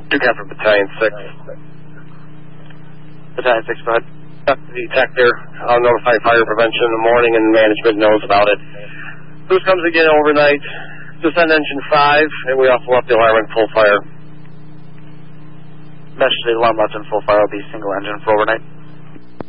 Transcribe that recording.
2 Captain Battalion 6. Battalion 6, go ahead. The tech there. I'll notify fire prevention in the morning and management knows about it. Boost comes again overnight. Descend engine 5 and we also left the alarm in full fire. Message to the alarm left in full fire will be single engine for overnight.